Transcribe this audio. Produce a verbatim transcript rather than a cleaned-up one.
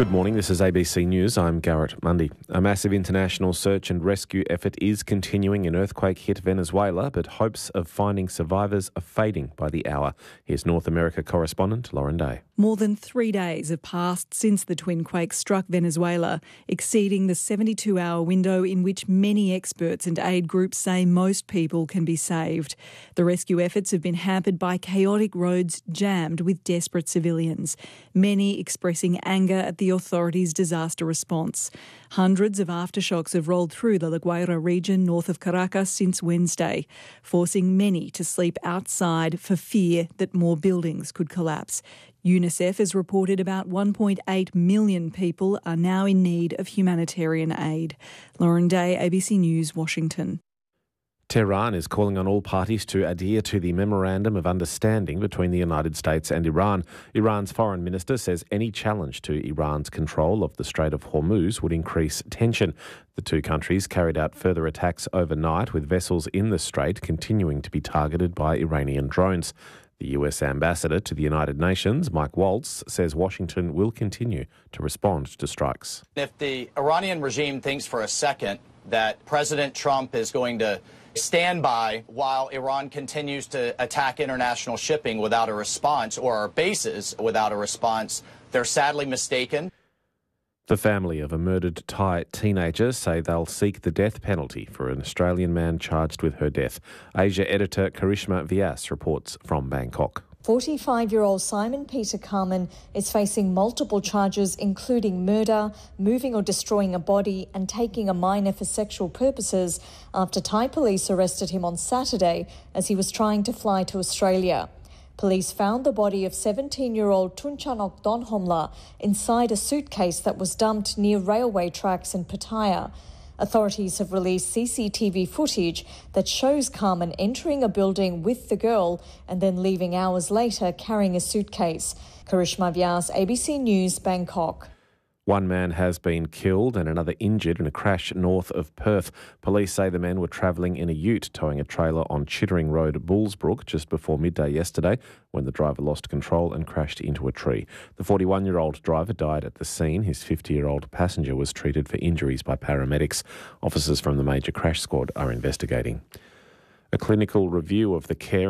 Good morning, this is A B C News. I'm Garrett Mundy. A massive international search and rescue effort is continuing in earthquake-hit Venezuela, but hopes of finding survivors are fading by the hour. Here's North America correspondent Lauren Day. More than three days have passed since the twin quake struck Venezuela, exceeding the seventy-two hour window in which many experts and aid groups say most people can be saved. The rescue efforts have been hampered by chaotic roads jammed with desperate civilians, many expressing anger at the authorities' disaster response. Hundreds of aftershocks have rolled through the La Guaira region north of Caracas since Wednesday, forcing many to sleep outside for fear that more buildings could collapse. UNICEF has reported about one point eight million people are now in need of humanitarian aid. Lauren Day, A B C News, Washington. Tehran is calling on all parties to adhere to the Memorandum of Understanding between the United States and Iran. Iran's foreign minister says any challenge to Iran's control of the Strait of Hormuz would increase tension. The two countries carried out further attacks overnight, with vessels in the strait continuing to be targeted by Iranian drones. The U S ambassador to the United Nations, Mike Waltz, says Washington will continue to respond to strikes. If the Iranian regime thinks for a second that President Trump is going to stand by while Iran continues to attack international shipping without a response, or our bases without a response, they're sadly mistaken. The family of a murdered Thai teenager say they'll seek the death penalty for an Australian man charged with her death. Asia editor Karishma Vyas reports from Bangkok. forty-five-year-old Simon Peter Carman is facing multiple charges, including murder, moving or destroying a body, and taking a minor for sexual purposes, after Thai police arrested him on Saturday as he was trying to fly to Australia. Police found the body of seventeen-year-old Tunchanok Donhomla inside a suitcase that was dumped near railway tracks in Pattaya. Authorities have released C C T V footage that shows Carman entering a building with the girl and then leaving hours later carrying a suitcase. Karishma Vyas, A B C News, Bangkok. One man has been killed and another injured in a crash north of Perth. Police say the men were travelling in a ute towing a trailer on Chittering Road, Bullsbrook, just before midday yesterday, when the driver lost control and crashed into a tree. The forty-one-year-old driver died at the scene. His fifty-year-old passenger was treated for injuries by paramedics. Officers from the Major Crash Squad are investigating. A clinical review of the care